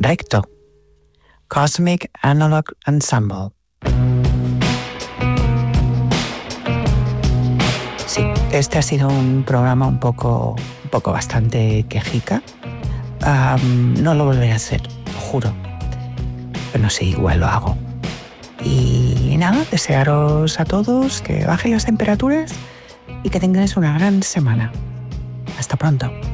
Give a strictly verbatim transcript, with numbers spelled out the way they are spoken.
recto. Cosmic Analog Ensemble. Sí, este ha sido un programa un poco, un poco bastante quejica. Um, no lo volveré a hacer, lo juro. Pero no sé, igual lo hago. Y nada, desearos a todos que bajen las temperaturas y que tengáis una gran semana. Hasta pronto.